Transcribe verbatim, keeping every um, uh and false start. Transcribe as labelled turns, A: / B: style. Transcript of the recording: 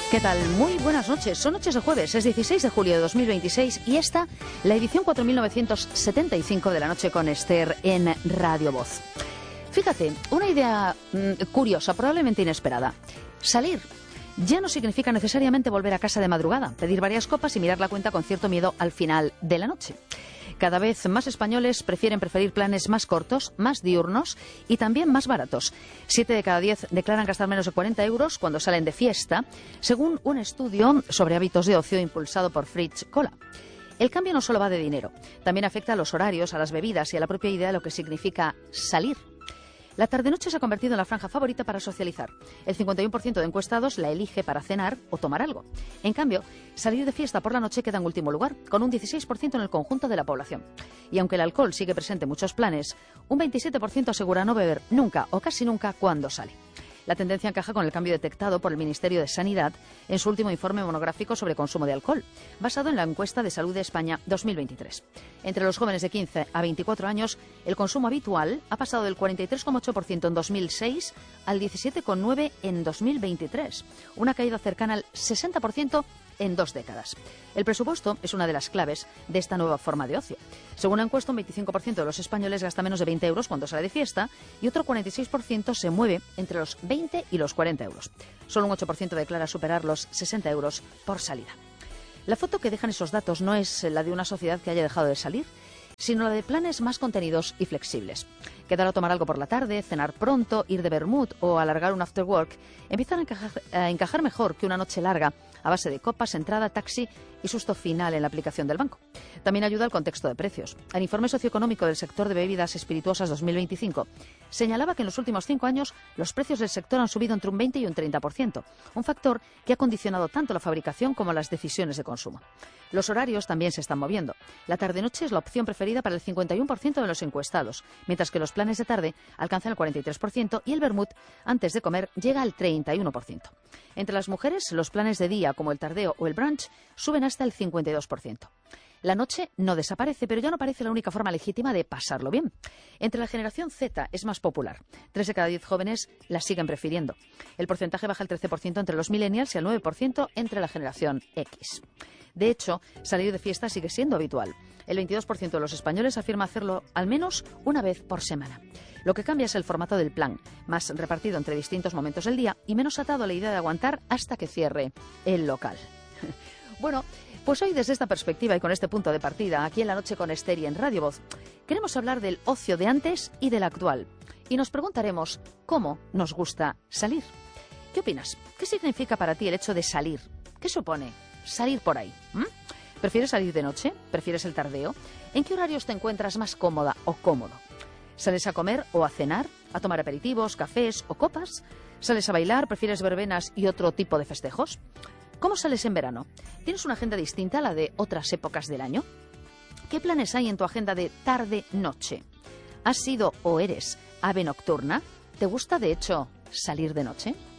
A: ¿Qué tal? Muy buenas noches. Son noches de jueves, es dieciséis de julio de dos mil veintiséis y esta, la edición cuatro mil novecientos setenta y cinco de La Noche con Esther en Radio Voz. Fíjate, una idea mmm, curiosa, probablemente inesperada. Salir ya no significa necesariamente volver a casa de madrugada, pedir varias copas y mirar la cuenta con cierto miedo al final de la noche. Cada vez más españoles prefieren preferir planes más cortos, más diurnos y también más baratos. Siete de cada diez declaran gastar menos de cuarenta euros cuando salen de fiesta, según un estudio sobre hábitos de ocio impulsado por Fritz Cola. El cambio no solo va de dinero, también afecta a los horarios, a las bebidas y a la propia idea de lo que significa salir. La tarde-noche se ha convertido en la franja favorita para socializar. El cincuenta y uno por ciento de encuestados la elige para cenar o tomar algo. En cambio, salir de fiesta por la noche queda en último lugar, con un dieciséis por ciento en el conjunto de la población. Y aunque el alcohol sigue presente en muchos planes, un veintisiete por ciento asegura no beber nunca o casi nunca cuando sale. La tendencia encaja con el cambio detectado por el Ministerio de Sanidad en su último informe monográfico sobre consumo de alcohol, basado en la encuesta de Salud de España dos mil veintitrés. Entre los jóvenes de quince a veinticuatro años, el consumo habitual ha pasado del cuarenta y tres coma ocho por ciento en dos mil seis al diecisiete coma nueve por ciento en dos mil veintitrés, una caída cercana al sesenta por ciento en dos décadas. El presupuesto es una de las claves de esta nueva forma de ocio. Según la encuesta, un veinticinco por ciento de los españoles gasta menos de veinte euros cuando sale de fiesta y otro cuarenta y seis por ciento se mueve entre los veinte y los cuarenta euros. Solo un ocho por ciento declara superar los sesenta euros por salida. La foto que dejan esos datos no es la de una sociedad que haya dejado de salir, sino la de planes más contenidos y flexibles. Quedar a tomar algo por la tarde, cenar pronto, ir de vermut o alargar un after work empiezan a encajar, a encajar mejor que una noche larga a base de copas, entrada, taxi y susto final en la aplicación del banco. También ayuda el contexto de precios. El informe socioeconómico del sector de bebidas espirituosas dos mil veinticinco señalaba que en los últimos cinco años los precios del sector han subido entre un veinte y un treinta por ciento, un factor que ha condicionado tanto la fabricación como las decisiones de consumo. Los horarios también se están moviendo. La tarde-noche es la opción preferida para el cincuenta y uno por ciento de los encuestados, mientras que los planes de tarde alcanzan el cuarenta y tres por ciento y el vermut antes de comer llega al treinta y uno por ciento. Entre las mujeres, los planes de día como el tardeo o el brunch suben hasta el cincuenta y dos por ciento. La noche no desaparece, pero ya no parece la única forma legítima de pasarlo bien. Entre la generación Z es más popular. Tres de cada diez jóvenes la siguen prefiriendo. El porcentaje baja al trece por ciento entre los millennials y al nueve por ciento entre la generación X. De hecho, salir de fiesta sigue siendo habitual. El veintidós por ciento de los españoles afirma hacerlo al menos una vez por semana. Lo que cambia es el formato del plan, más repartido entre distintos momentos del día y menos atado a la idea de aguantar hasta que cierre el local. Bueno, pues hoy desde esta perspectiva y con este punto de partida, aquí en La Noche con Esther y en Radio Voz, queremos hablar del ocio de antes y del actual. Y nos preguntaremos cómo nos gusta salir. ¿Qué opinas? ¿Qué significa para ti el hecho de salir? ¿Qué supone salir por ahí? ¿Mm? ¿Prefieres salir de noche? ¿Prefieres el tardeo? ¿En qué horarios te encuentras más cómoda o cómodo? ¿Sales a comer o a cenar? ¿A tomar aperitivos, cafés o copas? ¿Sales a bailar? ¿Prefieres verbenas y otro tipo de festejos? ¿Cómo sales en verano? ¿Tienes una agenda distinta a la de otras épocas del año? ¿Qué planes hay en tu agenda de tarde-noche? ¿Has sido o eres ave nocturna? ¿Te gusta, de hecho, salir de noche?